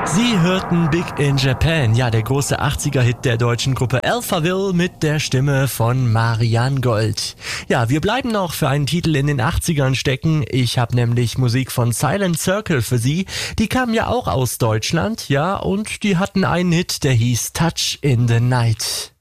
Sie hörten Big in Japan, ja, der große 80er-Hit der deutschen Gruppe Alphaville mit der Stimme von Marianne Gold. Ja, wir bleiben noch für einen Titel in den 80ern stecken. Ich habe nämlich Musik von Silent Circle für Sie. Die kamen ja auch aus Deutschland, ja, und die hatten einen Hit, der hieß Touch in the Night.